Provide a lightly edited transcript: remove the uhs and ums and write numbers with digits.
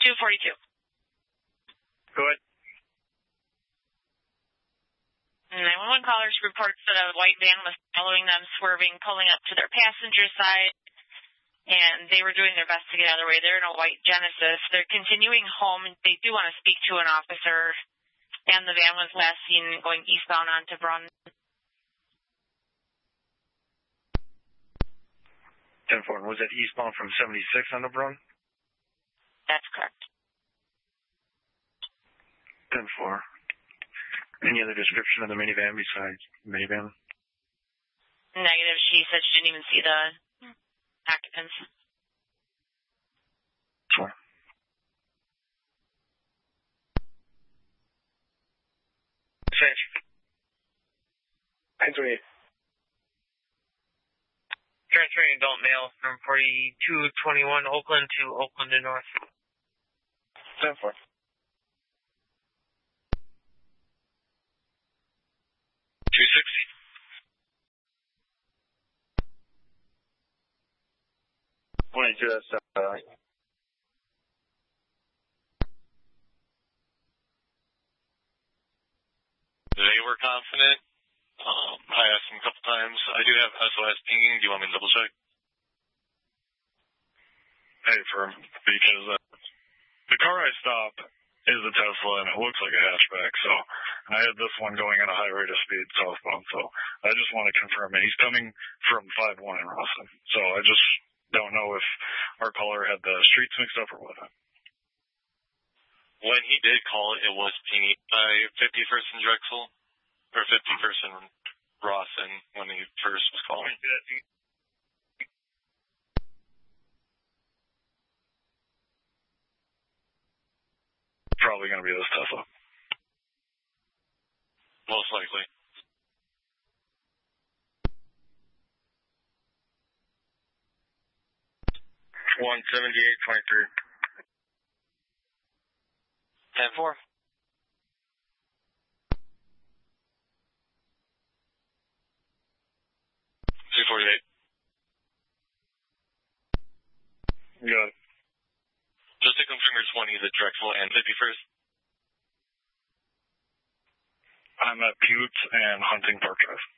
242. Go ahead. 911 callers reports that a white van was following them, swerving, pulling up to their passenger side, and they were doing their best to get out of their way. They're in a white Genesis. They're continuing home. They do want to speak to an officer, and the van was last seen going eastbound onto Brun. 10-4. Was that eastbound from 76 on the Brun? That's correct. 10-4. Any other description of the minivan besides minivan? Negative. She said she didn't even see the occupants. Sure. Finish. 10-28. Transferring adult male from 4221 Oakland to Oakland and North. 10-4. 260. That's They were confident. I asked them a couple times. I do have SOS pinging. Do you want me to double check? Hey, firm, because the car I stopped is a Tesla and it looks like a hatchback, so I had this one going at a high rate of speed southbound, so I just want to confirm it. He's coming from 5-1 in Rawson, so I just don't know if our caller had the streets mixed up or what. When he did call it, it was pinging by 51st and Drexel, or 51st and Rawson when he first was calling. Probably going to be this Tesla. Most likely. $178.23. 10-4. 248. Got it. Just to confirm, your 20 is at Drexel and 51st? I'm at Butte and Hunting Park Drive.